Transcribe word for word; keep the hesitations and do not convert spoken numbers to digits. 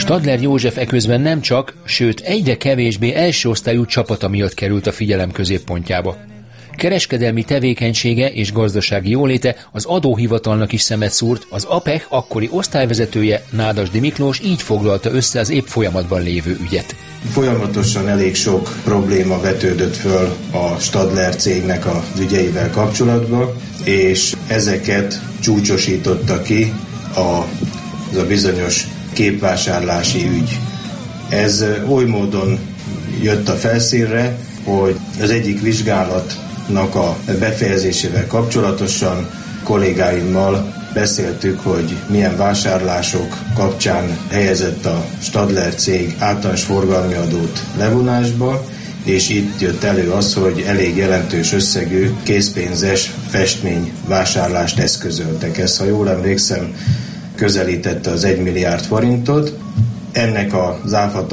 Stadler József eközben nem csak, sőt egyre kevésbé első osztályú csapata miatt került a figyelem középpontjába. Kereskedelmi tevékenysége és gazdasági jóléte az adóhivatalnak is szemet szúrt, az á pé e há akkori osztályvezetője, Nádasdy Miklós így foglalta össze az épp folyamatban lévő ügyet. Folyamatosan elég sok probléma vetődött föl a Stadler cégnek az ügyeivel kapcsolatban, és ezeket csúcsosította ki a, az a bizonyos képvásárlási ügy. Ez oly módon jött a felszínre, hogy az egyik vizsgálatnak a befejezésével kapcsolatosan kollégáimmal beszéltük, hogy milyen vásárlások kapcsán helyezett a Stadler cég általános forgalmi adót levonásba, és itt jött elő az, hogy elég jelentős összegű készpénzes festményvásárlást eszközöltek. Ez, ha jól emlékszem, közelítette az egy milliárd forintot. Ennek az áfa